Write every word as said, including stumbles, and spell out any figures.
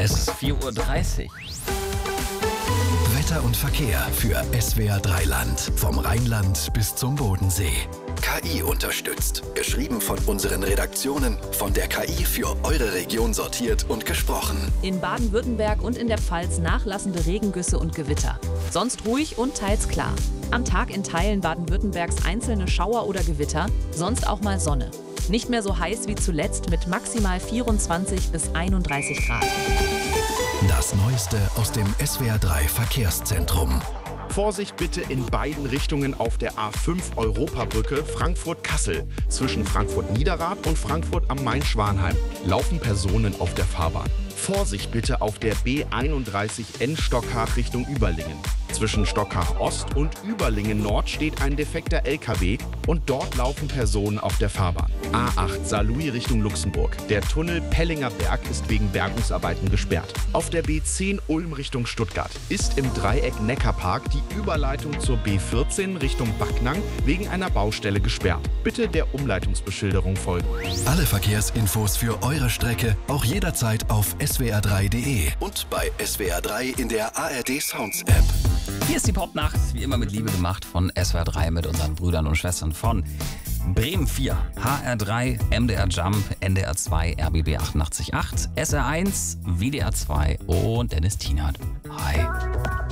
Es ist vier Uhr dreißig. Wetter und Verkehr für S W R drei Land. Vom Rheinland bis zum Bodensee. K I unterstützt. Geschrieben von unseren Redaktionen. Von der K I für eure Region sortiert und gesprochen. In Baden-Württemberg und in der Pfalz nachlassende Regengüsse und Gewitter. Sonst ruhig und teils klar. Am Tag in Teilen Baden-Württembergs einzelne Schauer oder Gewitter. Sonst auch mal Sonne. Nicht mehr so heiß wie zuletzt mit maximal vierundzwanzig bis einunddreißig Grad. Das Neueste aus dem S W R drei Verkehrszentrum. Vorsicht bitte in beiden Richtungen auf der A fünf Europabrücke Frankfurt-Kassel. Zwischen Frankfurt-Niederrad und Frankfurt am Main-Schwanheim laufen Personen auf der Fahrbahn. Vorsicht bitte auf der B einunddreißig N-Stockhach Richtung Überlingen. Zwischen Stockhach Ost und Überlingen Nord steht ein defekter L K W und dort laufen Personen auf der Fahrbahn. A acht Saarlouis Richtung Luxemburg. Der Tunnel Pellinger Berg ist wegen Bergungsarbeiten gesperrt. Auf der B zehn Ulm Richtung Stuttgart ist im Dreieck Neckarpark die Überleitung zur B vierzehn Richtung Backnang wegen einer Baustelle gesperrt. Bitte der Umleitungsbeschilderung folgen. Alle Verkehrsinfos für eure Strecke auch jederzeit auf S W R drei punkt de und bei S W R drei in der A R D Sounds App. Hier ist die Popnacht, wie immer mit Liebe gemacht von S W R drei mit unseren Brüdern und Schwestern von Bremen vier, H R drei, M D R Jump, N D R zwei, R B B achtundachtzig Komma acht, S R eins, W D R zwei und Dennis Tienert. Hi.